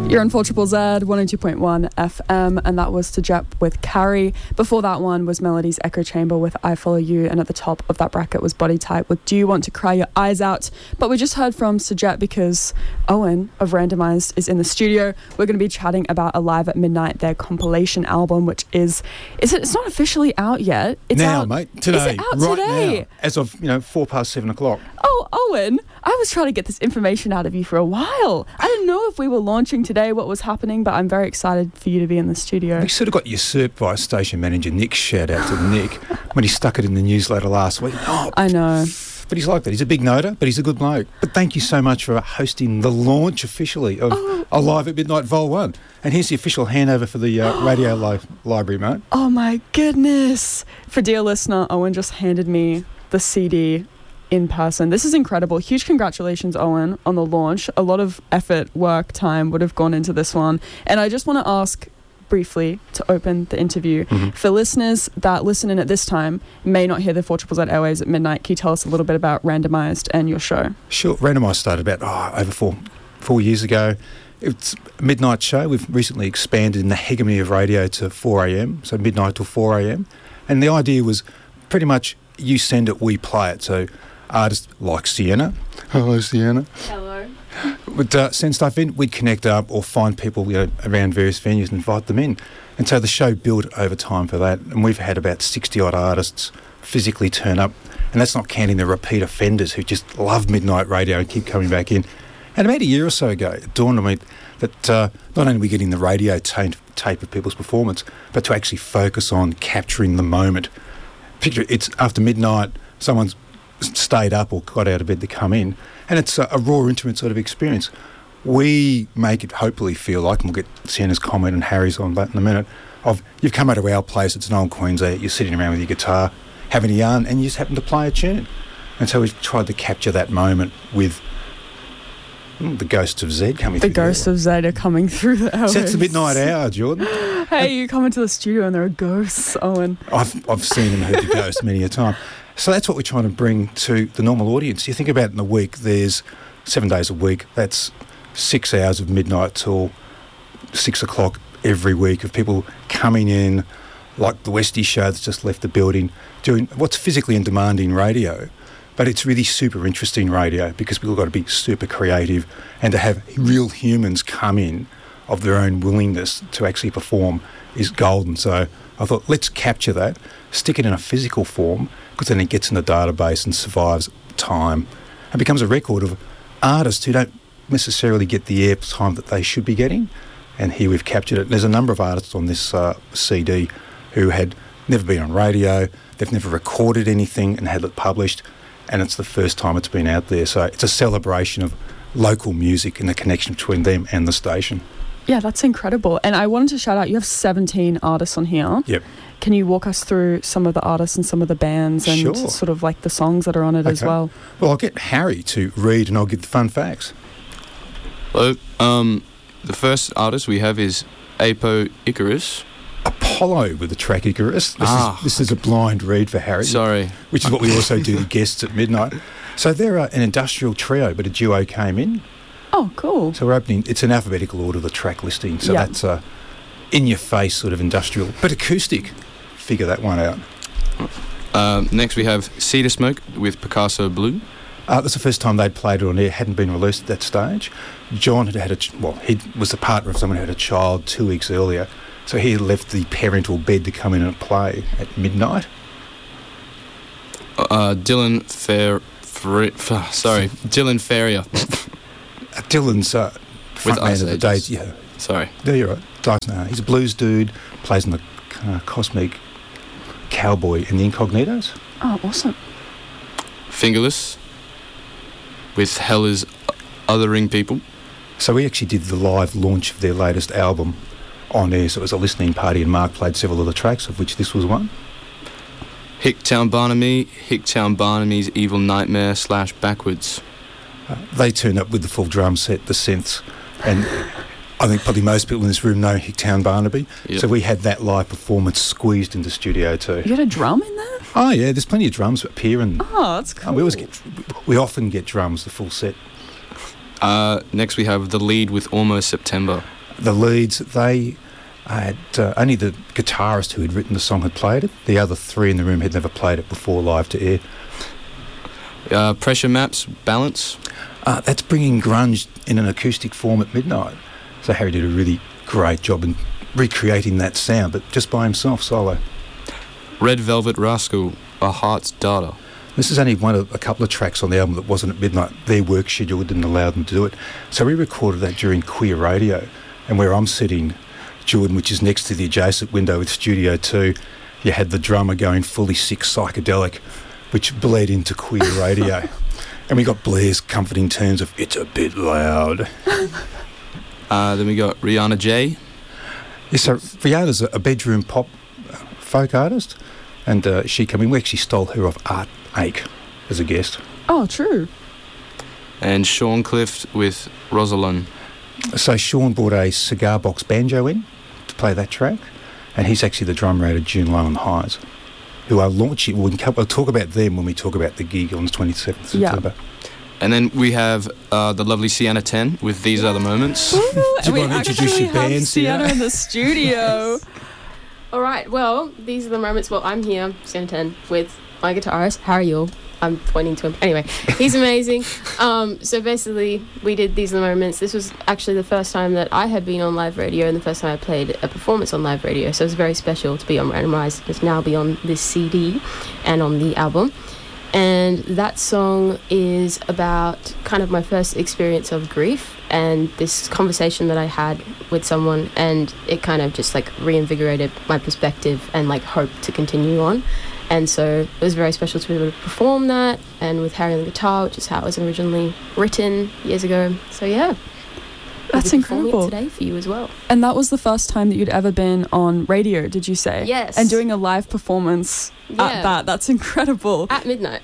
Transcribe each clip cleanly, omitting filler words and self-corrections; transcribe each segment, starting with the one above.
You're on 4ZZZ, 102.1 FM, and that was Sajep with Carrie. Before that one was Melody's Echo Chamber with I Follow You, and at the top of that bracket was Body Type with Do You Want to Cry Your Eyes Out? But we just heard from Sajep because Owen of Randomised is in the studio. We're going to be chatting about Alive at Midnight, their compilation album, which it's not officially out yet. It's now, out, mate, today, is it out right today? now, as of 7:04. Oh, Owen, I was trying to get this information out of you for a while. I didn't know if we were launching today, what was happening, but I'm very excited for you to be in the studio. We sort of got usurped by station manager Nick. Shout out to Nick when he stuck it in the newsletter last week. Oh, I know. but he's like that. He's a big noter, but he's a good bloke. But thank you so much for hosting the launch officially of Alive at Midnight Vol 1. And here's the official handover for the radio library, mate. Oh my goodness. For dear listener, Owen just handed me the CD in person. This is incredible. Huge congratulations, Owen, on the launch. A lot of effort, work, time would have gone into this one. And I just want to ask briefly to open the interview. For listeners that listen in at this time, may not hear the 4ZZZ Airwaves at midnight, can you tell us a little bit about Randomised and your show? Sure. Randomised started about over four years ago. It's a midnight show. We've recently expanded in the hegemony of radio to 4 a.m, so midnight till 4 a.m. And the idea was pretty much you send it, we play it. So artists like Sienna. Hello, Sienna. Hello. Would send stuff in, we'd connect up or find people around various venues and invite them in. And so the show built over time for that. And we've had about 60-odd artists physically turn up. And that's not counting the repeat offenders who just love midnight radio and keep coming back in. And about a year or so ago, it dawned on me that not only are we getting the radio tape of people's performance, but to actually focus on capturing the moment. Picture it's after midnight, someone's stayed up or got out of bed to come in, and it's a raw, intimate sort of experience. We make it hopefully feel like, and we'll get Sienna's comment and Harry's on that in a minute, of you've come out of our place, it's an old Queensland, you're sitting around with your guitar, having a yarn, and you just happen to play a tune. And so we've tried to capture that moment with the ghosts of Zed coming through. The ghosts of Zed are coming through the hours. So it's the midnight hour, Jordan. Hey, you come into the studio and there are ghosts, Owen. I've seen and heard the ghost many a time. So that's what we're trying to bring to the normal audience. You think about it in a week, there's 7 days a week. That's 6 hours of midnight till 6 o'clock every week of people coming in, like the Westie show that's just left the building, doing what's physically and demanding radio. But it's really super interesting radio because people got to be super creative, and to have real humans come in of their own willingness to actually perform is golden. So I thought, let's capture that, stick it in a physical form, because then it gets in the database and survives time and becomes a record of artists who don't necessarily get the airtime that they should be getting. And here we've captured it. There's a number of artists on this CD who had never been on radio, they've never recorded anything and had it published, and it's the first time it's been out there. So it's a celebration of local music and the connection between them and the station. Yeah, that's incredible. And I wanted to shout out, you have 17 artists on here. Yep. Can you walk us through some of the artists and some of the bands and Sure. sort of like the songs that are on it as well? Well, I'll get Harry to read and I'll give the fun facts. Hello. The first artist we have is Apo Icarus. Apollo with the track Icarus. This is a blind read for Harry. Sorry. Which is what we also do to guests at midnight. So they're an industrial trio, but a duo came in. Oh, cool. So we're opening, it's an alphabetical order, the track listing. So that's in-your-face sort of industrial, but acoustic. Figure that one out. Next we have Cedar Smoke with Picasso Blue. That's the first time they'd played it on air, hadn't been released at that stage. John he was the partner of someone who had a child 2 weeks earlier. So he left the parental bed to come in and play at midnight. Dylan Ferrier. Dylan's with frontman of the day. Yeah. Sorry. No, you're right. He's a blues dude, plays in the Cosmic Cowboy and the Incognitos. Oh, awesome. Fingerless with Hell Is Othering People. So we actually did the live launch of their latest album on air, so it was a listening party, and Mark played several of the tracks, of which this was one. Hicktown Barnaby's Evil Nightmare / Backwards. They turned up with the full drum set, the synths, and I think probably most people in this room know Hicktown Barnaby. Yep. So we had that live performance squeezed into Studio 2. You got a drum in there? Oh yeah, there's plenty of drums up here, and that's cool. We often get drums, the full set. Next we have The Lead with Almost September. the leads, they had only the guitarist who had written the song had played it. The other three in the room had never played it before live to air. Pressure Maps, Balance. That's bringing grunge in an acoustic form at midnight. So Harry did a really great job in recreating that sound, but just by himself, solo. Red Velvet Rascal, A Heart's Data. This is only one of a couple of tracks on the album that wasn't at midnight. Their work schedule didn't allow them to do it. So we recorded that during Queer Radio. And where I'm sitting, Jordan, which is next to the adjacent window with Studio 2, you had the drummer going fully sick psychedelic, which bled into Queer Radio. And we got Blair's comforting terms of, it's a bit loud. Then we got Rihanna J. Yeah, so Rihanna's a bedroom pop folk artist. And she came in. We actually stole her off Art Ake as a guest. Oh, true. And Sean Clift with Rosalind. So Sean brought a cigar box banjo in to play that track, and he's actually the drummer out of June Low and Highs, who are launching. We'll talk about them when we talk about the gig on the 27th of September. And then we have the lovely Sienna 10 with These Are the Moments. Ooh, Do you want to introduce your band, Sienna in the studio. All right, well, these are the moments. Well, I'm here, Sienna 10, with my guitarist, Harry Yule. I'm pointing to him. Anyway, he's amazing. So basically, we did These Are the Moments. This was actually the first time that I had been on live radio and the first time I played a performance on live radio. So it was very special to be on Randomised. It's now be on this CD and on the album. And that song is about kind of my first experience of grief and this conversation that I had with someone, and it kind of just like reinvigorated my perspective and like hope to continue on. And so it was very special to be able to perform that, and with Harry on the guitar, which is how it was originally written years ago. So yeah, That's incredible. Today for you as well. And that was the first time that you'd ever been on radio, did you say? Yes. And doing a live performance at that. That's incredible. At midnight.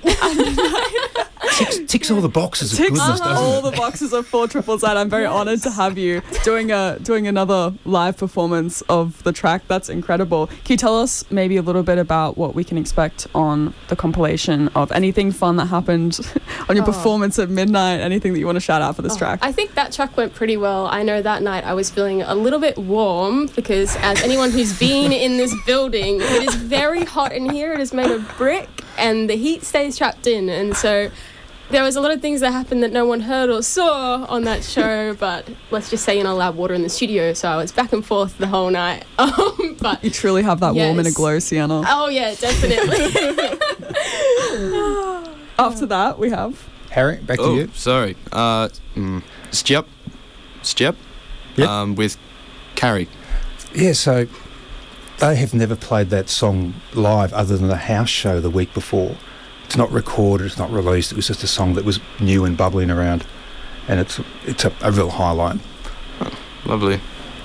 Ticks all the boxes of Ticks goodness, doesn't all it? the boxes of 4ZZZ. I'm very honoured to have you doing another live performance of the track. That's incredible. Can you tell us maybe a little bit about what we can expect on the compilation of anything fun that happened on your performance at midnight? Anything that you want to shout out for this track? I think that track went pretty well. I know that night I was feeling a little bit warm because, as anyone who's been in this building, it is very hot in here. It is made of brick and the heat stays trapped in, and so there was a lot of things that happened that no one heard or saw on that show, but let's just say you're not allowed water in the studio, so I was back and forth the whole night. But You truly have that warm and a Yes. glow, Sienna. oh yeah, definitely. After that, we have... Harry, back to you. Sorry. Stjep. Yep. With Carrie. Yeah, so they have never played that song live other than the house show the week before. It's not recorded, it's not released. It was just a song that was new and bubbling around, and it's a real highlight. Lovely.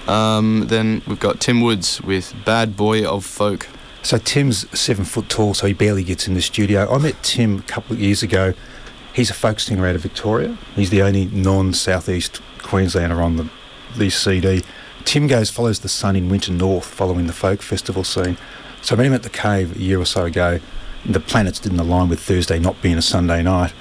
Then we've got Tim Woods with Bad Boy of Folk. So Tim's 7 foot tall, so he barely gets in the studio. I met Tim a couple of years ago. He's a folk singer out of Victoria. He's the only non-southeast Queenslander on the CD. Tim follows the sun in winter north, following the folk festival scene. So I met him at the Cave a year or so ago. The planets didn't align with Thursday not being a Sunday night.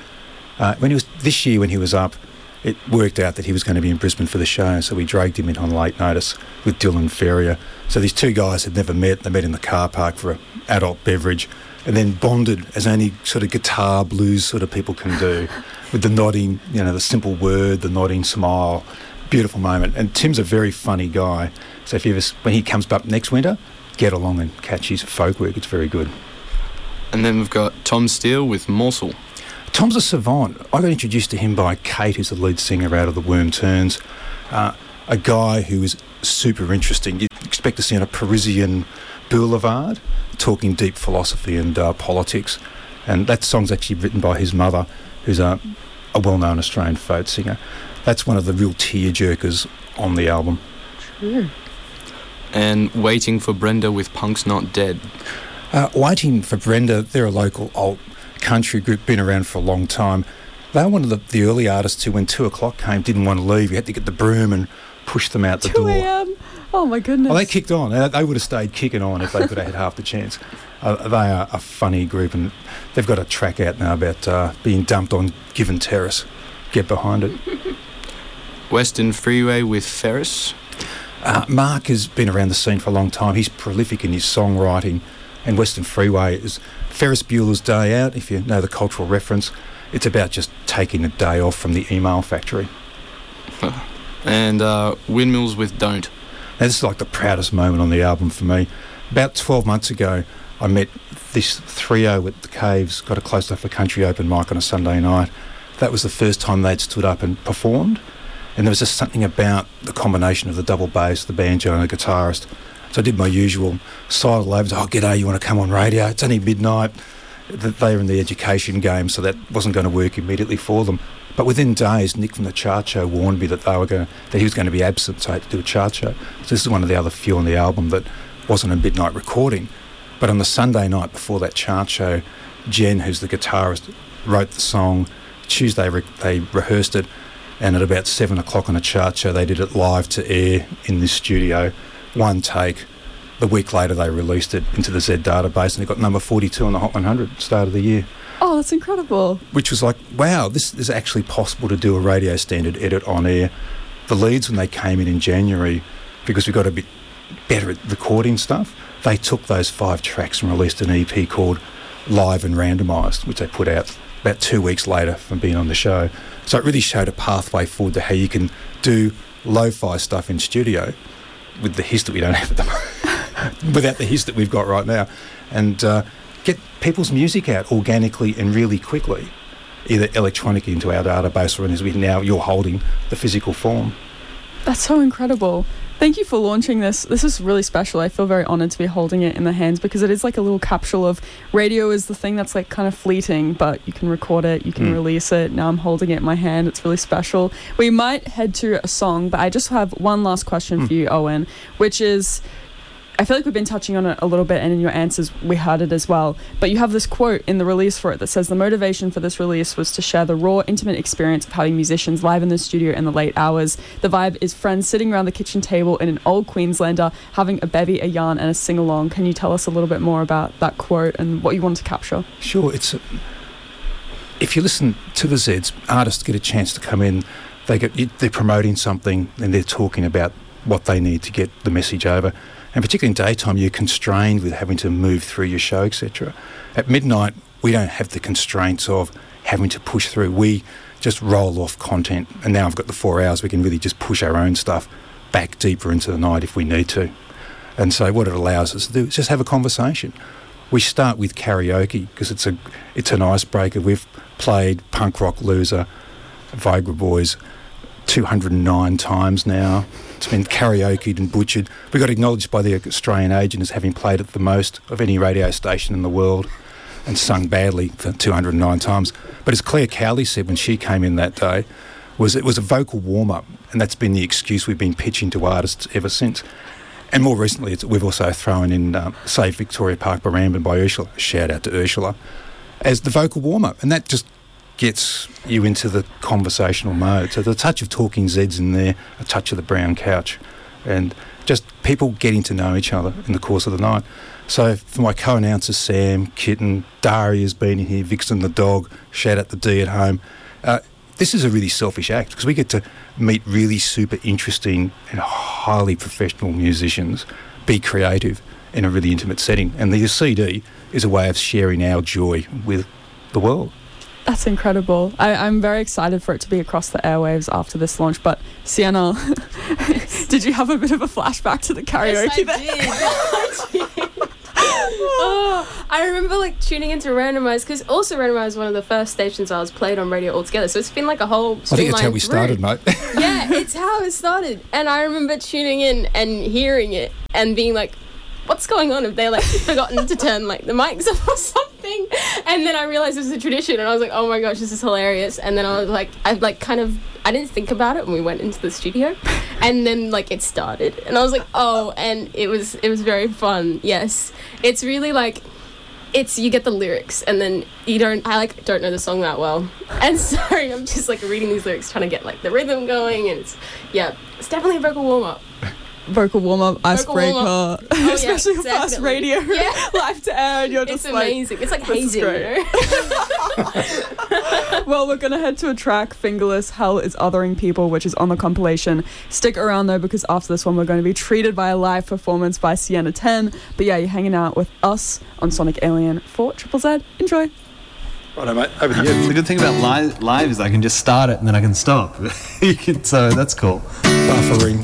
This year when he was up, it worked out that he was going to be in Brisbane for the show, so we dragged him in on late notice with Dylan Ferrier. So these two guys had never met. They met in the car park for an adult beverage, and then bonded as only sort of guitar blues sort of people can do, with the nodding, the simple word, the nodding smile. Beautiful moment. And Tim's a very funny guy, so when he comes up next winter, get along and catch his folk work. It's very good. And then we've got Tom Steele with Morsel. Tom's a savant. I got introduced to him by Kate, who's the lead singer out of the Worm Turns. A guy who is super interesting. You'd expect to see on a Parisian boulevard talking deep philosophy and politics. And that song's actually written by his mother, who's a well-known Australian folk singer. That's one of the real tear-jerkers on the album. True. And Waiting for Brenda with Punk's Not Dead. Waiting for Brenda, they're a local alt country group, been around for a long time. They were one of the early artists who, when 2 o'clock came, didn't want to leave. You had to get the broom and push them out the 2 door. a.m. Oh my goodness. Well, they kicked on. They would have stayed kicking on if they could have had half the chance. They are a funny group, and they've got a track out now about being dumped on Given Terrace. Get behind it. Western Freeway with Ferris. Mark has been around the scene for a long time. He's prolific in his songwriting, and Western Freeway is Ferris Bueller's Day Out, if you know the cultural reference. It's about just taking a day off from the email factory. And Windmills with Don't. Now, this is like the proudest moment on the album for me. About 12 months ago, I met this trio at the Caves, got a Close Enough for Country open mic on a Sunday night. That was the first time they'd stood up and performed. And there was just something about the combination of the double bass, the banjo and the guitarist. So I did my usual sidle over, g'day, you want to come on radio? It's only midnight. They were in the education game, so that wasn't going to work immediately for them. But within days, Nick from the chart show warned me that he was going to be absent, so I had to do a chart show. So this is one of the other few on the album that wasn't a midnight recording. But on the Sunday night before that chart show, Jen, who's the guitarist, wrote the song. Tuesday they rehearsed it, and at about 7 o'clock on a chart show, they did it live to air in this studio, one take. The week later, they released it into the Z database, and it got number 42 on the Hot 100 start of the year. Oh, that's incredible. Which was like, wow, this is actually possible to do a radio standard edit on air. The Leeds, when they came in January, because we got a bit better at recording stuff, they took those 5 tracks and released an EP called Live and Randomised, which they put out about 2 weeks later from being on the show. So it really showed a pathway forward to how you can do lo-fi stuff in studio with the hiss that we don't have at the moment, without the hiss that we've got right now, and get people's music out organically and really quickly, either electronically into our database or as you're holding the physical form. That's so incredible. Thank you for launching this. This is really special. I feel very honoured to be holding it in the hands because it is like a little capsule of radio is the thing that's like kind of fleeting, but you can record it, you can release it. Now I'm holding it in my hand. It's really special. We might head to a song, but I just have one last question for you, Owen, which is, I feel like we've been touching on it a little bit, and in your answers we heard it as well, but you have this quote in the release for it that says the motivation for this release was to share the raw, intimate experience of having musicians live in the studio in the late hours. The vibe is friends sitting around the kitchen table in an old Queenslander having a bevy, a yarn and a sing-along. Can you tell us a little bit more about that quote and what you wanted to capture? Sure. If you listen to the Zeds, artists get a chance to come in, they're promoting something and they're talking about what they need to get the message over. And particularly in daytime, you're constrained with having to move through your show, etc. At midnight, we don't have the constraints of having to push through. We just roll off content, and now I've got the 4 hours, we can really just push our own stuff back deeper into the night if we need to. And so what it allows us to do is just have a conversation. We start with karaoke because it's an icebreaker. We've played Punk Rock Loser, Viagra Boys 209 times now. It's been karaokeed and butchered. We got acknowledged by the Australian agent as having played it the most of any radio station in the world and sung badly for 209 times. But as Claire Cowley said when she came in that day, it was a vocal warm-up, and that's been the excuse we've been pitching to artists ever since. And more recently, we've also thrown in Save Victoria Park Barambin by Ursula, shout out to Ursula, as the vocal warm-up, and that just gets you into the conversational mode. So the touch of Talking Zeds in there, a touch of the brown couch, and just people getting to know each other in the course of the night. So for my co-announcers, Sam, Kitten, Dari has been in here, Vixen the dog, shout out to D at home. This is a really selfish act because we get to meet really super interesting and highly professional musicians, be creative in a really intimate setting. And the CD is a way of sharing our joy with the world. That's incredible. I'm very excited for it to be across the airwaves after this launch. But Sienna, did you have a bit of a flashback to the karaoke there? Yes, I did. I remember like tuning into Randomised because also Randomised is one of the first stations I was played on radio altogether. So it's been like a whole I think that's how we started, mate. Yeah, it's how it started. And I remember tuning in and hearing it and being like, what's going on? Have they like forgotten to turn like the mics off or something? And then I realized it was a tradition and I was like, oh my gosh, this is hilarious. And then I was like, I didn't think about it when we went into the studio, and then like it started and I was like, oh, and it was very fun. Yes, it's really like you get the lyrics and then I don't know the song that well, and sorry, I'm just like reading these lyrics trying to get like the rhythm going, and it's definitely a vocal warm-up. vocal warm-up, icebreaker, warm-up. Oh, especially yeah, your first definitely. radio Yeah. live to air, and you're It's just like, amazing. It's like this is hazing, great. you know? well, we're gonna head to a track, Fingerless, Hell is Othering People, which is on the compilation. Stick around though, because after this one we're going to be treated by a live performance by Sienna 10. But yeah, you're hanging out with us on Sonic Alien for Triple Z. Enjoy. Righto, mate. Over to you. The good thing about live is I can just start it and then I can stop. So that's cool. Buffering.